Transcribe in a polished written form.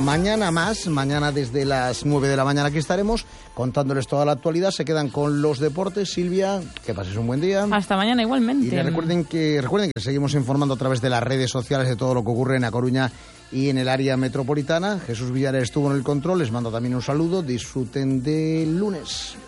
Mañana más, mañana desde las 9 de la mañana aquí estaremos contándoles toda la actualidad. Se quedan con los deportes. Silvia, que pases un buen día. Hasta mañana igualmente. Y recuerden que seguimos informando a través de las redes sociales de todo lo que ocurre en A Coruña y en el área metropolitana. Jesús Villares estuvo en el control, les mando también un saludo. Disfruten del lunes.